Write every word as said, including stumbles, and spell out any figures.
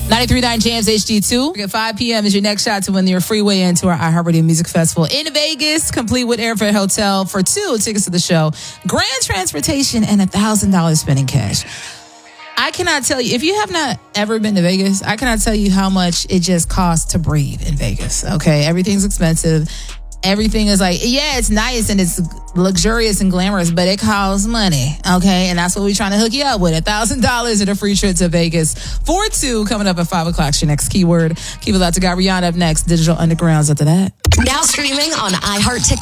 ninety-three point nine Jams H D two. At five p.m. is your next shot to win your free way into our iHeartRadio Music Festival in Vegas, complete with airfare, hotel for two tickets to the show, grand transportation, and one thousand dollars spending cash. I cannot tell you, if you have not ever been to Vegas, I cannot tell you how much it just costs to breathe in Vegas, okay? Everything's expensive. Everything is like, yeah, it's nice and it's luxurious and glamorous, but it costs money, okay? And that's what we're trying to hook you up with. one thousand dollars and a free trip to Vegas for two coming up at five o'clock. Your next keyword. Keep it out to got Rihanna up next. Digital Undergrounds after that. Now streaming on iHeart.